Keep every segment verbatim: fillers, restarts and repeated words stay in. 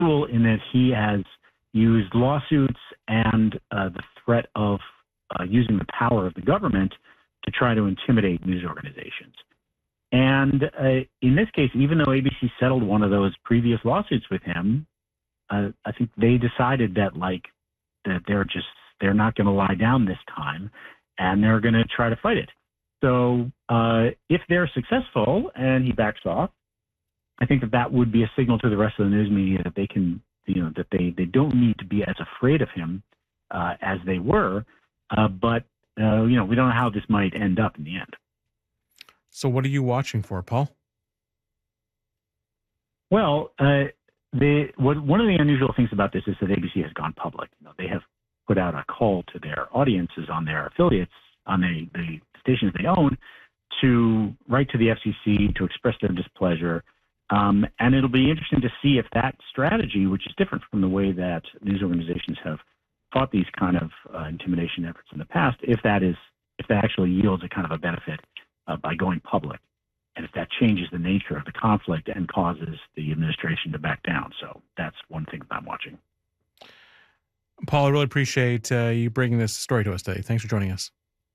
unusual in that he has used lawsuits and uh, the threat of uh, using the power of the government to try to intimidate news organizations. And uh, in this case, even though A B C settled one of those previous lawsuits with him, uh, I think they decided that like that they're just they're not going to lie down this time, and they're going to try to fight it. So uh, if they're successful and he backs off, I think that that would be a signal to the rest of the news media that they can, you know, that they, they don't need to be as afraid of him uh, as they were. Uh, but, uh, you know, we don't know how this might end up in the end. So what are you watching for, Paul? Well, uh, the, what, one of the unusual things about this is that A B C has gone public. You know, they have put out a call to their audiences on their affiliates, on the, the stations they own, to write to the F C C to express their displeasure. Um, and it'll be interesting to see if that strategy, which is different from the way that news organizations have fought these kind of uh, intimidation efforts in the past, if that is, if that actually yields a kind of a benefit uh, by going public, and if that changes the nature of the conflict and causes the administration to back down. So that's one thing that I'm watching. Paul, I really appreciate uh, you bringing this story to us today. Thanks for joining us.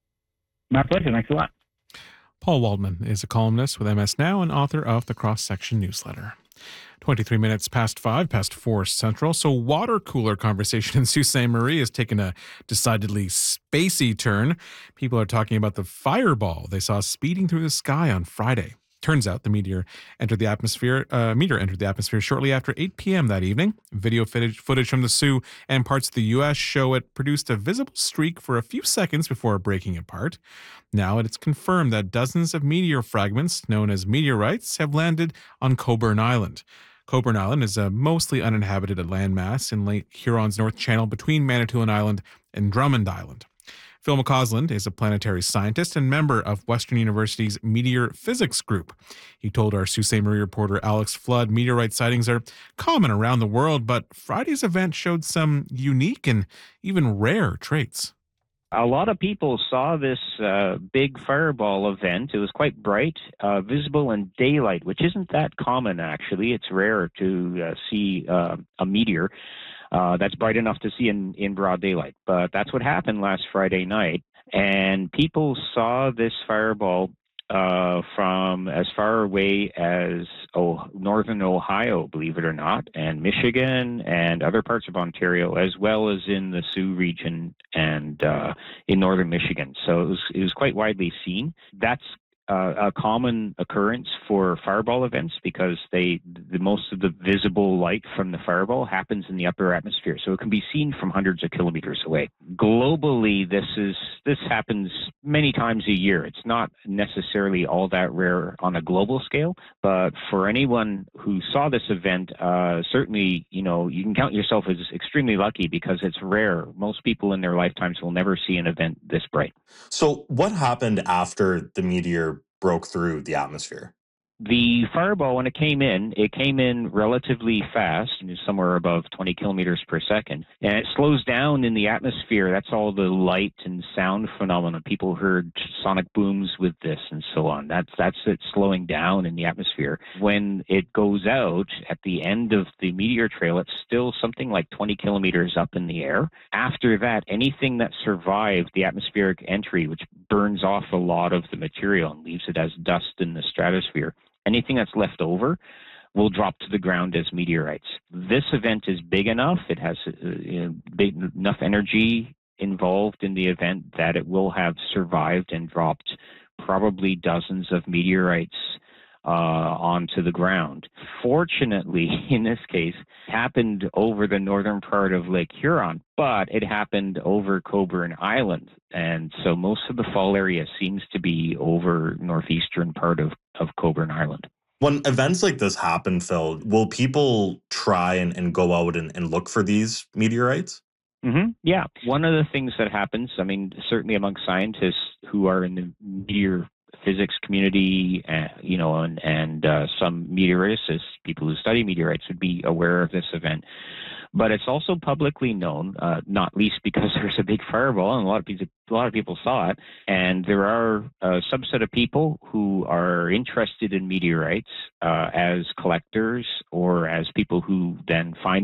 My pleasure. Thanks a lot. Paul Waldman is a columnist with M S Now and author of the Cross Section newsletter. twenty-three minutes past five, past four central. So water cooler conversation in Sault Ste. Marie has taken a decidedly spacey turn. People are talking about the fireball they saw speeding through the sky on Friday. Turns out the meteor entered the atmosphere. Uh, meteor entered the atmosphere shortly after eight p.m. that evening. Video footage, footage from the Sioux and parts of the U S show it produced a visible streak for a few seconds before breaking apart. Now it's confirmed that dozens of meteor fragments, known as meteorites, have landed on Cobourg Island. Cobourg Island is a mostly uninhabited landmass in Lake Huron's North Channel between Manitoulin Island and Drummond Island. Phil McCausland is a planetary scientist and member of Western University's Meteor Physics Group. He told our Sault Ste. Marie reporter Alex Flood meteorite sightings are common around the world, but Friday's event showed some unique and even rare traits. A lot of people saw this uh, big fireball event. It was quite bright, uh, visible in daylight, which isn't that common, actually. It's rare to uh, see uh, a meteor uh, that's bright enough to see in, in broad daylight. But that's what happened last Friday night. And people saw this fireball uh, from as far away as oh, northern Ohio, believe it or not, and Michigan and other parts of Ontario, as well as in the Sioux region and uh, in northern Michigan. So it was, it was quite widely seen. That's uh, a common occurrence for fireball events because they the most of the visible light from the fireball happens in the upper atmosphere, so it can be seen from hundreds of kilometers away. Globally, this is this happens many times a year. It's not necessarily all that rare on a global scale, but for anyone who saw this event, uh, certainly, you know, you can count yourself as extremely lucky because it's rare. Most people in their lifetimes will never see an event this bright. So what happened after the meteor broke through the atmosphere? The fireball, when it came in, it came in relatively fast, somewhere above twenty kilometers per second, and it slows down in the atmosphere. That's all the light and sound phenomena. People heard sonic booms with this and so on. That's that's it slowing down in the atmosphere. When it goes out at the end of the meteor trail, it's still something like twenty kilometers up in the air. After that, anything that survived the atmospheric entry, which burns off a lot of the material and leaves it as dust in the stratosphere, anything that's left over will drop to the ground as meteorites. This event is big enough, it has uh, you know, big enough energy involved in the event that it will have survived and dropped probably dozens of meteorites uh, onto the ground. Fortunately, in this case, it happened over the northern part of Lake Huron, but it happened over Cobourg Island. And so most of the fall area seems to be over northeastern part of, of Cobourg Island. When events like this happen, Phil, will people try and, and go out and, and look for these meteorites? Mm-hmm. Yeah. One of the things that happens, I mean, certainly among scientists who are in the meteor physics community, uh, you know, and, and uh, some meteoricists, people who study meteorites, would be aware of this event. But it's also publicly known, uh, not least because there's a big fireball and a lot of people, a lot of people saw it. And there are a subset of people who are interested in meteorites uh, as collectors or as people who then find